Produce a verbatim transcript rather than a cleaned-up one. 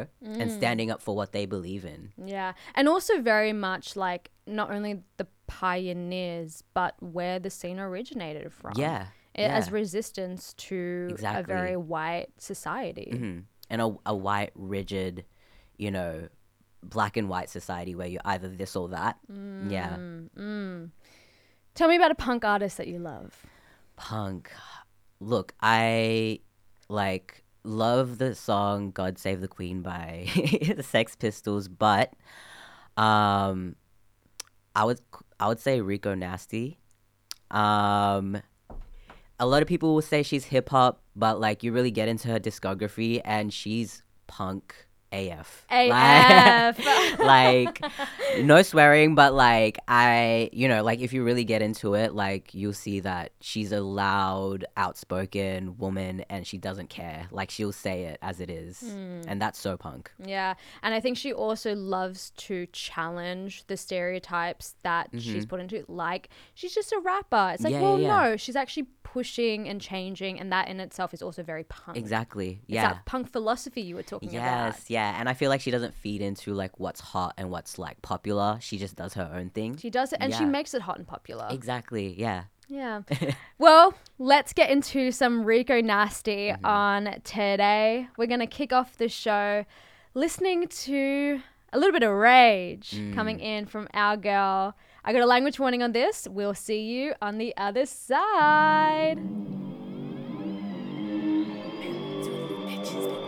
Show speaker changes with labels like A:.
A: know, mm. and standing up for what they believe in.
B: Yeah. And also very much like not only the pioneers, but where the scene originated from.
A: Yeah.
B: It,
A: yeah.
B: As resistance to
A: exactly.
B: a very white society.
A: Mm-hmm. And a, a white, rigid, you know, black and white society where you're either this or that.
B: Mm,
A: yeah.
B: Mm. Tell me about a punk artist that you love.
A: Punk. Look, I like love the song God Save the Queen by the Sex Pistols, but um I would I would say Rico Nasty. Um a lot of people will say she's hip hop, but like you really get into her discography and she's punk A F.
B: A F.
A: Like, like no swearing, but like I, you know, like if you really get into it, like you'll see that she's a loud, outspoken woman and she doesn't care. Like she'll say it as it is. Mm. And that's so punk.
B: Yeah. And I think she also loves to challenge the stereotypes that mm-hmm. she's put into. Like, she's just a rapper. It's like, yeah, well, yeah. no, she's actually pushing and changing, and that in itself is also very punk.
A: Exactly. Yeah.
B: It's that punk philosophy you were talking
A: yes,
B: about.
A: Yes, yeah. And I feel like she doesn't feed into like what's hot and what's like popular. She just does her own thing.
B: She does it, and
A: yeah.
B: she makes it hot and popular.
A: Exactly. Yeah.
B: Yeah. Well, let's get into some Rico Nasty mm-hmm. on today. We're going to kick off the show listening to a little bit of rage mm. coming in from our girl. I got a language warning on this. We'll see you on the other side.